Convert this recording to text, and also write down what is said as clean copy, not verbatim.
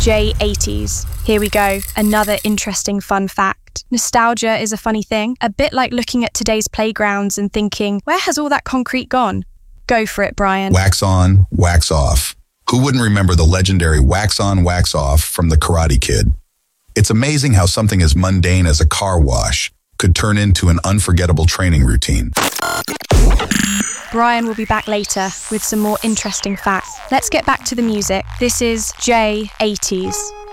J80s. Here we go, another interesting fun fact. Nostalgia is a funny thing, a bit like looking at today's playgrounds and thinking, where has all that concrete gone? Go for it, Brian. Wax on, wax off. Who wouldn't remember the legendary wax on, wax off from The Karate Kid? It's amazing how something as mundane as a car wash could turn into an unforgettable training routine. Brian will be back later with some more interesting facts. Let's get back to the music. This is J80s.